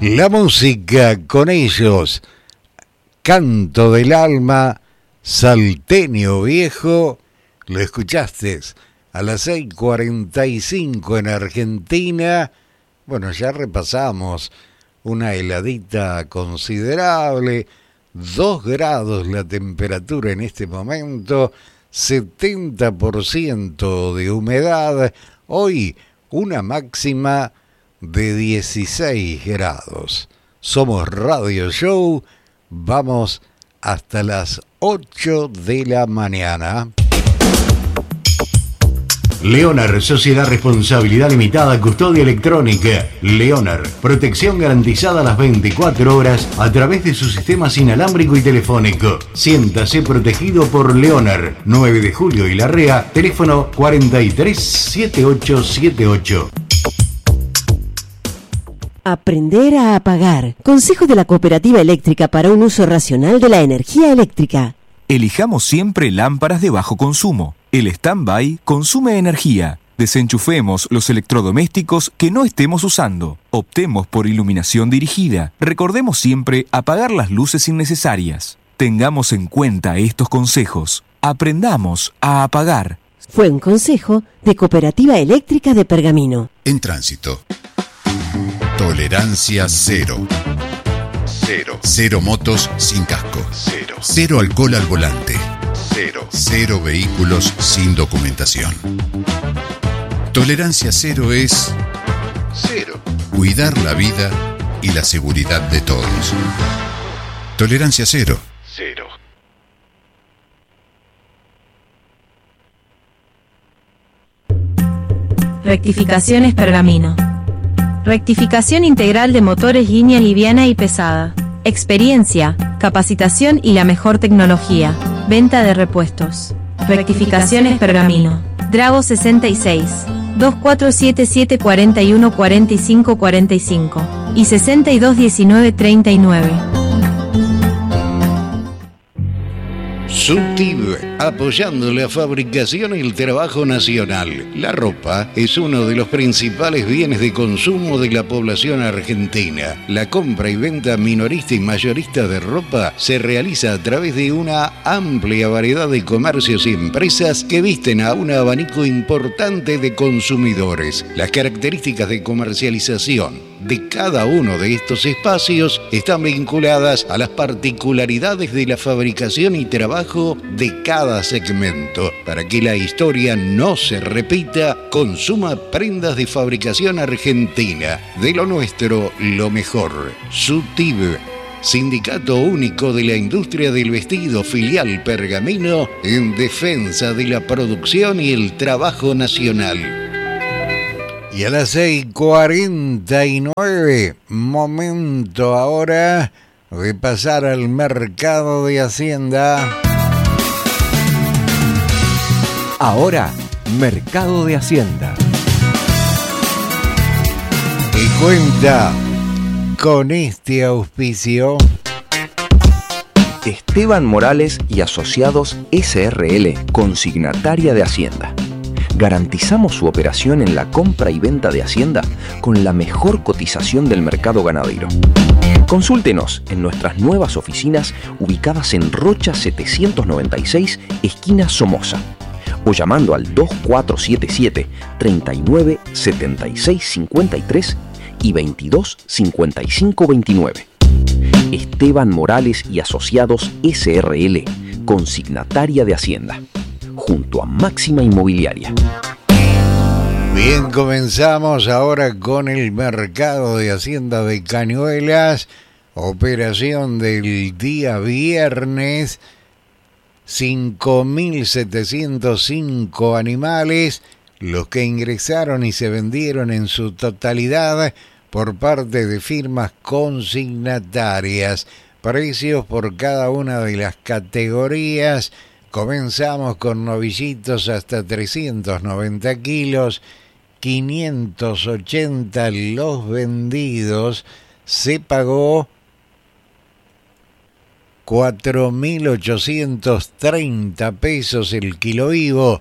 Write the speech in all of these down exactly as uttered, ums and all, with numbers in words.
La música con ellos, Canto del Alma, Salteño Viejo, lo escuchaste a las seis cuarenta y cinco en Argentina. Bueno, ya repasamos una heladita considerable, dos grados la temperatura en este momento, setenta por ciento de humedad, hoy una máxima de dieciséis grados. Somos Radio Show, vamos hasta las ocho de la mañana. Leonard, Sociedad Responsabilidad Limitada, Custodia Electrónica. Leonard, protección garantizada las veinticuatro horas a través de su sistema inalámbrico y telefónico. Siéntase protegido por Leonard. nueve de julio y Larrea, teléfono cuarenta y tres setenta y ocho setenta y ocho. Aprender a apagar. Consejo de la Cooperativa Eléctrica para un uso racional de la energía eléctrica. Elijamos siempre lámparas de bajo consumo. El stand-by consume energía. Desenchufemos los electrodomésticos que no estemos usando. Optemos por iluminación dirigida. Recordemos siempre apagar las luces innecesarias. Tengamos en cuenta estos consejos. Aprendamos a apagar. Fue un consejo de Cooperativa Eléctrica de Pergamino. En tránsito. Tolerancia cero. Cero. Cero motos sin casco. Cero. Cero alcohol al volante. Cero. Cero vehículos sin documentación. Tolerancia cero es cero. Cuidar la vida y la seguridad de todos. Tolerancia cero. Cero. Rectificaciones Pergamino. Rectificación integral de motores línea liviana y pesada. Experiencia, capacitación y la mejor tecnología. Venta de repuestos. Rectificaciones Pergamino. Drago sesenta y seis, dos cuatro siete siete cuatro uno cuatro cinco cuatro cinco y sesenta y dos diecinueve treinta y nueve. Subtib, apoyando la fabricación y el trabajo nacional. La ropa es uno de los principales bienes de consumo de la población argentina. La compra y venta minorista y mayorista de ropa se realiza a través de una amplia variedad de comercios y empresas que visten a un abanico importante de consumidores. Las características de comercialización de cada uno de estos espacios están vinculadas a las particularidades de la fabricación y trabajo de cada segmento. Para que la historia no se repita, consuma prendas de fabricación argentina. De lo nuestro, lo mejor. Subtib, Sindicato Único de la Industria del Vestido, filial Pergamino, en defensa de la producción y el trabajo nacional. Y a las seis cuarenta y nueve, momento ahora de pasar al mercado de Hacienda. Ahora, Mercado de Hacienda. Y cuenta con este auspicio. Esteban Morales y Asociados S R L, consignataria de Hacienda. Garantizamos su operación en la compra y venta de Hacienda con la mejor cotización del mercado ganadero. Consúltenos en nuestras nuevas oficinas ubicadas en Rocha setecientos noventa y seis, esquina Somoza, o llamando al dos cuatro siete siete, treinta y nueve, setenta y seis cincuenta y tres y veintidós cincuenta y cinco veintinueve. Esteban Morales y Asociados S R L, consignataria de Hacienda, junto a Máxima Inmobiliaria. Bien, comenzamos ahora con el mercado de Hacienda de Cañuelas. Operación del día viernes. cinco mil setecientos cinco animales los que ingresaron y se vendieron en su totalidad por parte de firmas consignatarias. Precios por cada una de las categorías. Comenzamos con novillitos hasta trescientos noventa kilos, quinientos ochenta los vendidos, se pagó cuatro mil ochocientos treinta pesos el kilo vivo.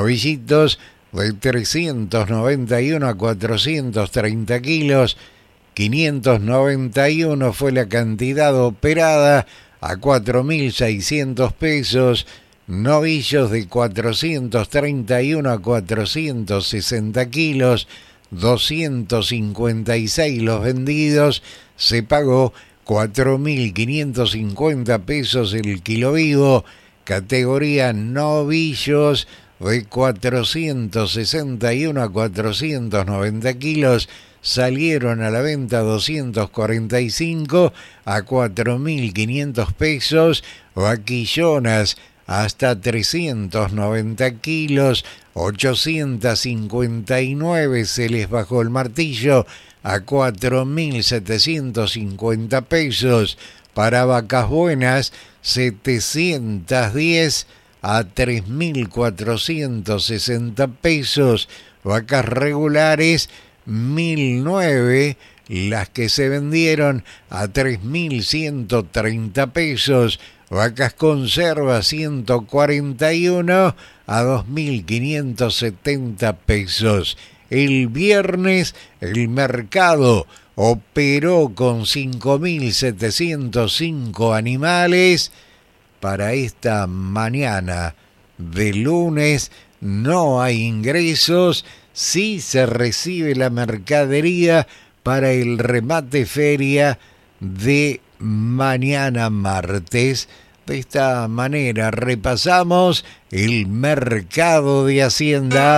Novillitos de trescientos noventa y uno a cuatrocientos treinta kilos, quinientos noventa y uno fue la cantidad operada a cuatro mil seiscientos pesos. Novillos de cuatrocientos treinta y uno a cuatrocientos sesenta kilos, doscientos cincuenta y seis los vendidos, se pagó cuatro mil quinientos cincuenta pesos el kilo vivo. Categoría novillos de cuatrocientos sesenta y uno a cuatrocientos noventa kilos, salieron a la venta doscientos cuarenta y cinco a cuatro mil quinientos pesos. Vaquillonas hasta trescientos noventa kilos, ochocientos cincuenta y nueve se les bajó el martillo a cuatro mil setecientos cincuenta pesos. Para vacas buenas, setecientos diez a tres mil cuatrocientos sesenta pesos. Vacas regulares, mil nueve, las que se vendieron a tres mil ciento treinta pesos. Vacas conserva ciento cuarenta y uno a dos mil quinientos setenta pesos. El viernes el mercado operó con cinco mil setecientos cinco animales. Para esta mañana de lunes no hay ingresos, sí se recibe la mercadería para el remate feria de mañana martes. De esta manera repasamos el mercado de Hacienda.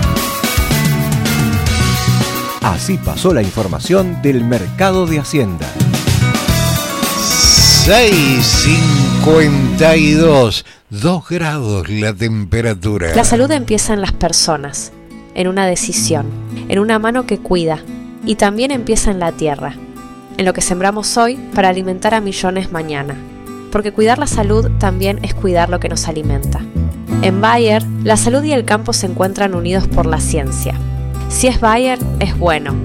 Así pasó la información del mercado de Hacienda. seis cincuenta y dos, dos grados la temperatura. La salud empieza en las personas, en una decisión, en una mano que cuida, y también empieza en la tierra, en lo que sembramos hoy para alimentar a millones mañana. Porque cuidar la salud también es cuidar lo que nos alimenta. En Bayer, la salud y el campo se encuentran unidos por la ciencia. Si es Bayer, es bueno.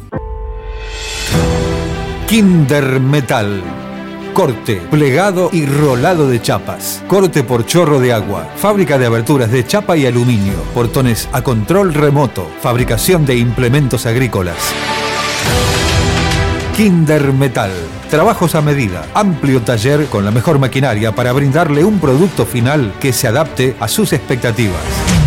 Kinder Metal. Corte, plegado y rolado de chapas. Corte por chorro de agua. Fábrica de aberturas de chapa y aluminio. Portones a control remoto. Fabricación de implementos agrícolas. Kinder Metal. Trabajos a medida. Amplio taller con la mejor maquinaria para brindarle un producto final que se adapte a sus expectativas.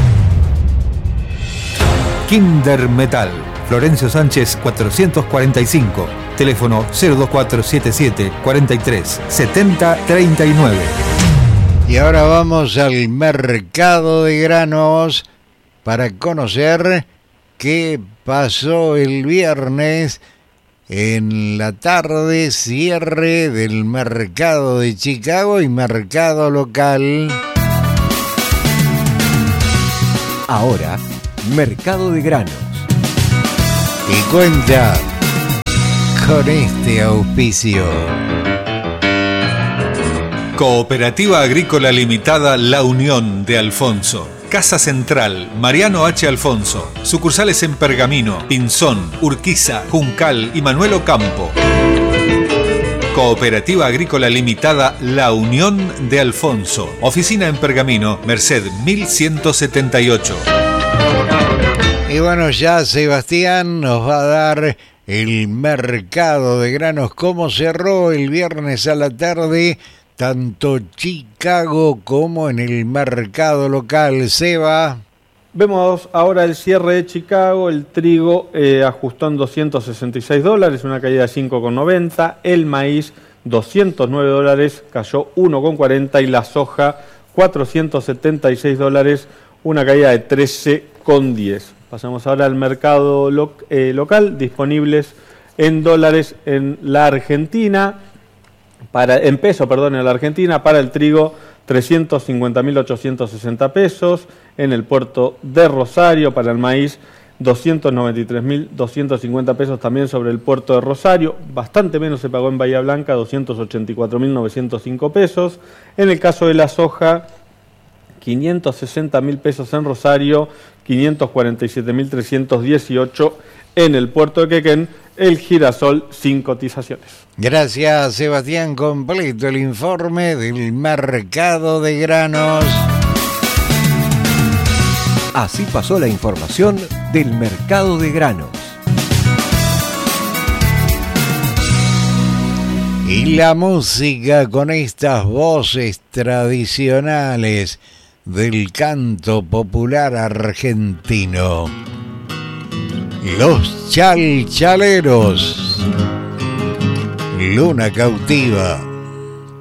Kinder Metal. Florencio Sánchez cuatrocientos cuarenta y cinco. Teléfono cero dos cuatro siete siete cuarenta y tres setenta treinta y nueve. Y ahora vamos al mercado de granos para conocer qué pasó el viernes en la tarde, cierre del mercado de Chicago y mercado local. Ahora, mercado de granos. Y cuenta con este auspicio. Cooperativa Agrícola Limitada La Unión de Alfonso. Casa Central, Mariano H. Alfonso. Sucursales en Pergamino, Pinzón, Urquiza, Juncal y Manuel Ocampo. Cooperativa Agrícola Limitada La Unión de Alfonso. Oficina en Pergamino, Merced mil ciento setenta y ocho. Y bueno, ya Sebastián nos va a dar el mercado de granos, cómo cerró el viernes a la tarde, tanto Chicago como en el mercado local. Seba. Vemos ahora el cierre de Chicago. El trigo eh, ajustó en doscientos sesenta y seis dólares, una caída de cinco con noventa. El maíz, doscientos nueve dólares, cayó uno con cuarenta. Y la soja, cuatrocientos setenta y seis dólares, una caída de trece con diez. Pasamos ahora al mercado lo, eh, local, disponibles en dólares en la Argentina, para, en peso, perdón, en la Argentina, para el trigo trescientos cincuenta mil ochocientos sesenta pesos, en el puerto de Rosario, para el maíz doscientos noventa y tres mil doscientos cincuenta pesos también sobre el puerto de Rosario, bastante menos se pagó en Bahía Blanca, doscientos ochenta y cuatro mil novecientos cinco pesos, en el caso de la soja, quinientos sesenta mil pesos en Rosario, quinientos cuarenta y siete mil trescientos dieciocho en el puerto de Quequén, el girasol sin cotizaciones. Gracias, Sebastián. Completo el informe del mercado de granos. Así pasó la información del mercado de granos. Y la música con estas voces tradicionales del canto popular argentino. Los Chalchaleros. Luna Cautiva.